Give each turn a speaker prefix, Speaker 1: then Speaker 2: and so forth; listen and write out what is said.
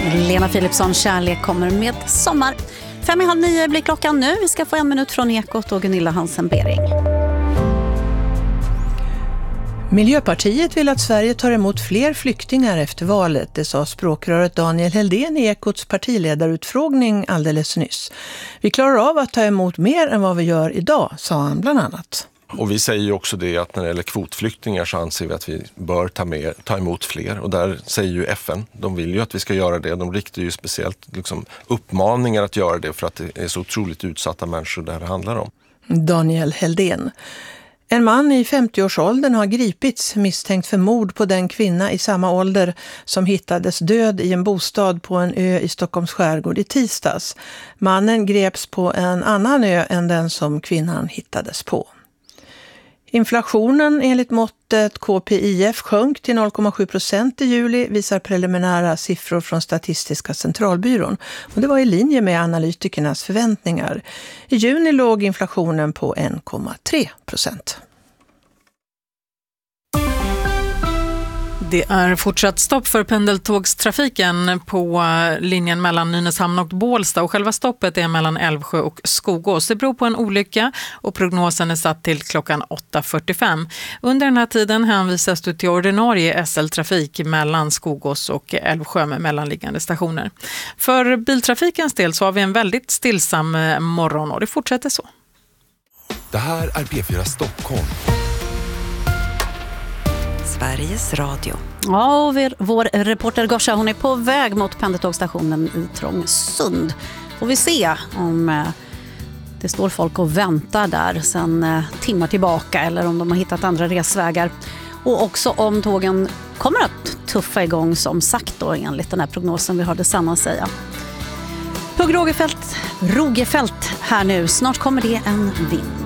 Speaker 1: Lena Philipsson, Kärlek kommer med sommar. 8:30 blir klockan nu. Vi ska få 1 minut från Ekot och Gunilla Hansen-Bering.
Speaker 2: Miljöpartiet vill att Sverige tar emot fler flyktingar efter valet. Det sa språkröret Daniel Heldén i Ekots partiledarutfrågning alldeles nyss. Vi klarar av att ta emot mer än vad vi gör idag, sa han bland annat.
Speaker 3: Och vi säger ju också det att när det gäller kvotflyktingar så anser vi att vi bör ta emot fler. Och där säger ju FN, de vill ju att vi ska göra det. De riktar ju speciellt uppmaningar att göra det för att det är så otroligt utsatta människor det här handlar om.
Speaker 2: Daniel Heldén. En man i 50-årsåldern har gripits misstänkt för mord på den kvinna i samma ålder som hittades död i en bostad på en ö i Stockholms skärgård i tisdags. Mannen greps på en annan ö än den som kvinnan hittades på. Inflationen enligt måttet KPIF sjönk till 0,7% i juli, visar preliminära siffror från Statistiska centralbyrån. Och det var i linje med analytikernas förväntningar. I juni låg inflationen på 1,3%.
Speaker 4: Det är fortsatt stopp för pendeltågstrafiken på linjen mellan Nynäshamn och Bålsta och själva stoppet är mellan Älvsjö och Skogås. Det beror på en olycka och prognosen är satt till klockan 8:45. Under den här tiden hänvisas du till ordinarie SL-trafik mellan Skogås och Älvsjö med mellanliggande stationer. För biltrafikens del så har vi en väldigt stillsam morgon och det fortsätter så.
Speaker 5: Det här är P4 Stockholm.
Speaker 6: Sveriges Radio.
Speaker 1: Ja, och vår reporter Gosha, hon är på väg mot pendeltågstationen i Trångsund. Får vi se om det står folk och väntar där sedan timmar tillbaka eller om de har hittat andra resvägar. Och också om tågen kommer att tuffa igång som sagt då enligt den här prognosen vi hörde Sanna säga. Hugg Rogefält här nu. Snart kommer det en vind.